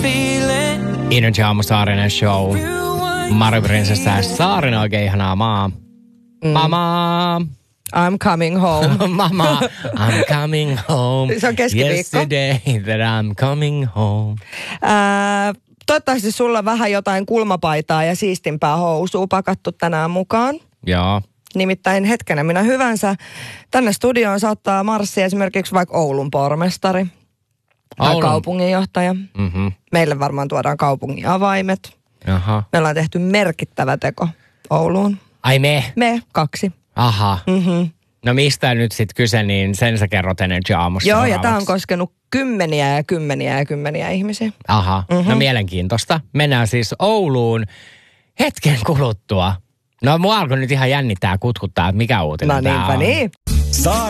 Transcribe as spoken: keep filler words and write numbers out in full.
Energy Aamu Saarinen Show. Mari Prinsessa ja Saarinen, oikein ihanaa maa. Mm. Mama. I'm coming home. Mama, I'm coming home. Se on keskiviikko. Yesterday that I'm coming home. Ää, toivottavasti sulla on vähän jotain kulmapaitaa ja siistimpää housua pakattu tänään mukaan. Joo. Nimittäin hetkenä minä hyvänsä. Tänne studioon saattaa marssia esimerkiksi vaikka Oulun pormestari. Tai Oulun. kaupunginjohtaja. Mm-hmm. Meille varmaan tuodaan kaupungin avaimet. Aha. Me ollaan tehty merkittävä teko Ouluun. Ai me? Me, kaksi. Aha. Mm-hmm. No mistä nyt sitten kyse, niin sen sä kerrot Energy Aamussa. Joo, ja tämä on koskenut kymmeniä ja kymmeniä ja kymmeniä ihmisiä. Aha, mm-hmm. No mielenkiintoista. Mennään siis Ouluun hetken kuluttua. No mua alkoi nyt ihan jännittää kutkuttaa, että mikä uutinen no tää on. niinpä niin.